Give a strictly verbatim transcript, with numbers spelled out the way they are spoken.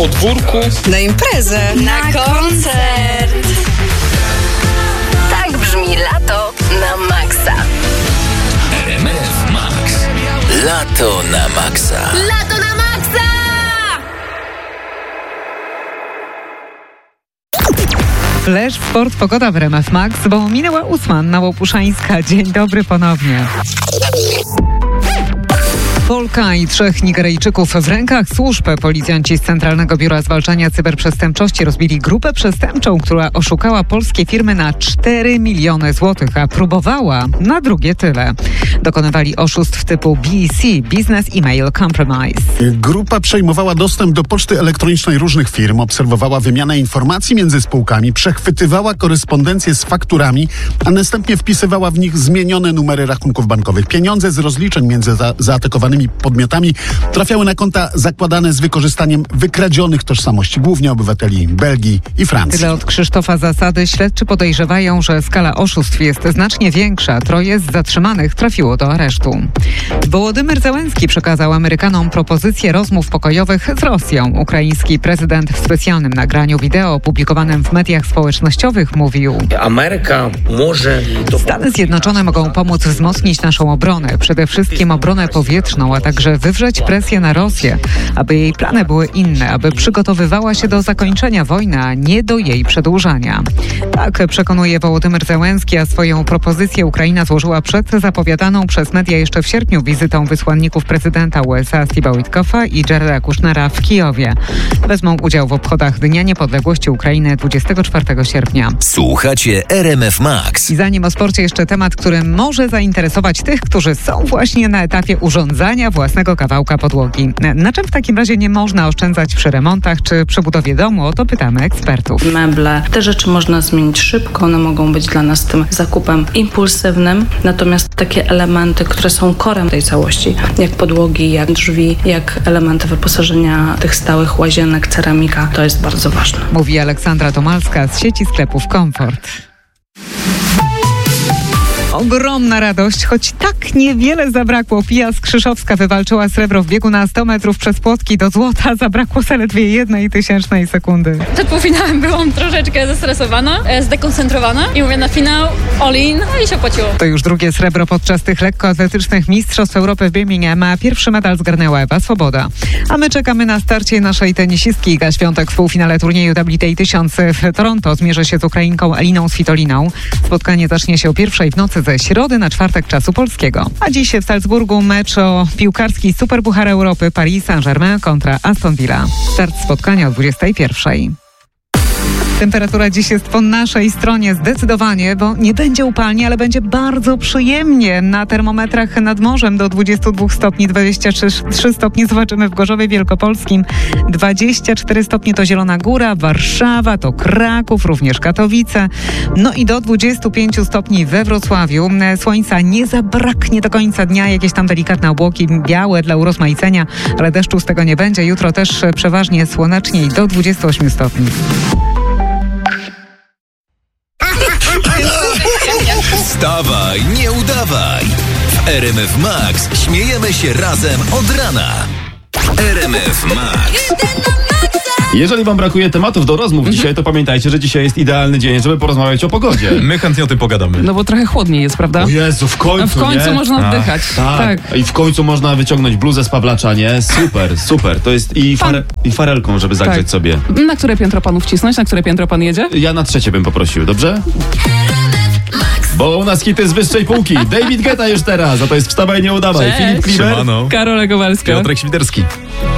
podwórku, na imprezę, na koncert. Tak brzmi lato na maksa. R M F Max. Lato na maksa. Lato na maksa! Flash, sport, pogoda w R M F Max, bo minęła ósma, Anna Łopuszańska. Dzień dobry ponownie. Polka i trzech Nigeryjczyków w rękach służb. Policjanci z Centralnego Biura Zwalczania Cyberprzestępczości rozbili grupę przestępczą, która oszukała polskie firmy na cztery miliony złotych, a próbowała na drugie tyle. Dokonywali oszustw typu B E C, Business Email Compromise. Grupa przejmowała dostęp do poczty elektronicznej różnych firm, obserwowała wymianę informacji między spółkami, przechwytywała korespondencję z fakturami, a następnie wpisywała w nich zmienione numery rachunków bankowych. Pieniądze z rozliczeń między za- zaatakowanymi podmiotami trafiały na konta zakładane z wykorzystaniem wykradzionych tożsamości, głównie obywateli Belgii i Francji. Tyle od Krzysztofa Zasady. Śledczy podejrzewają, że skala oszustw jest znacznie większa. Troje z zatrzymanych trafiło do aresztu. Wołodymyr Zełenski przekazał Amerykanom propozycję rozmów pokojowych z Rosją. Ukraiński prezydent w specjalnym nagraniu wideo opublikowanym w mediach społecznościowych mówił: Ameryka może... Stany Zjednoczone mogą pomóc wzmocnić naszą obronę, przede wszystkim obronę powietrzną, a także wywrzeć presję na Rosję, aby jej plany były inne, aby przygotowywała się do zakończenia wojny, a nie do jej przedłużania. Tak przekonuje Wołodymyr Zełenski, a swoją propozycję Ukraina złożyła przed zapowiadaną przez media jeszcze w sierpniu wizytą wysłanników prezydenta U S A Steve'a Witkoffa i Jareda Kushnera w Kijowie. Wezmą udział w obchodach Dnia Niepodległości Ukrainy dwudziestego czwartego sierpnia. Słuchacie R M F Max. I zanim o sporcie, jeszcze temat, który może zainteresować tych, którzy są właśnie na etapie urządzania własnego kawałka podłogi. Na czym w takim razie nie można oszczędzać przy remontach czy przy budowie domu? O to pytamy ekspertów. Meble, te rzeczy można zmienić szybko, one mogą być dla nas tym zakupem impulsywnym, natomiast takie elementy, które są korem tej całości, jak podłogi, jak drzwi, jak elementy wyposażenia tych stałych łazienek, ceramika, to jest bardzo ważne. Mówi Aleksandra Tomalska z sieci sklepów Komfort. Ogromna radość, choć tak niewiele zabrakło. Pia Skrzyszowska wywalczyła srebro w biegu na sto metrów przez płotki. Do złota zabrakło zaledwie jednej tysięcznej sekundy. Przed półfinałem byłam troszeczkę zestresowana, zdekoncentrowana i mówię na finał all in, no i się opłaciło. To już drugie srebro podczas tych lekkoatletycznych Mistrzostw Europy w Birmingham, a pierwszy medal zgarnęła Ewa Swoboda. A my czekamy na starcie naszej tenisistki. Iga Świątek w półfinale turnieju W T A tysiąc w Toronto zmierzy się z Ukrainką Eliną Svitoliną. Spotkanie zacznie się o pierwszej w nocy ze środy na czwartek czasu polskiego. A dziś w Salzburgu mecz o piłkarski Superpuchar Europy Paris Saint-Germain kontra Aston Villa. Start spotkania o dwudziestej pierwszej. Temperatura dziś jest po naszej stronie zdecydowanie, bo nie będzie upalnie, ale będzie bardzo przyjemnie. Na termometrach nad morzem do dwudziestu dwóch stopni, dwadzieścia trzy stopnie zobaczymy w Gorzowie Wielkopolskim, dwadzieścia cztery stopnie to Zielona Góra, Warszawa, to Kraków, również Katowice, no i do dwudziestu pięciu stopni we Wrocławiu. Słońca nie zabraknie do końca dnia, jakieś tam delikatne obłoki białe dla urozmaicenia, ale deszczu z tego nie będzie. Jutro też przeważnie słonecznie i do dwudziestu ośmiu stopni. Wstawaj, nie udawaj. W R M F Max śmiejemy się razem od rana. R M F Max. Jeżeli wam brakuje tematów do rozmów dzisiaj, to pamiętajcie, że dzisiaj jest idealny dzień, żeby porozmawiać o pogodzie. My chętnie o tym pogadamy. No bo trochę chłodniej jest, prawda? O Jezu, w końcu, W końcu nie? można oddychać. Tak. tak. I w końcu można wyciągnąć bluzę z Pawlacza, nie? Super, super. To jest i, fare, i farelką, żeby zagrzeć tak. sobie. Na które piętro panu wcisnąć? Na które piętro pan jedzie? Ja na trzecie bym poprosił, dobrze? Bo u nas hity z wyższej półki. David Guetta już teraz, a to jest Wstawaj, nie udawaj. Cześć. Filip Klimer. Siemano. Karola Kowalska. Piotrek Świderski.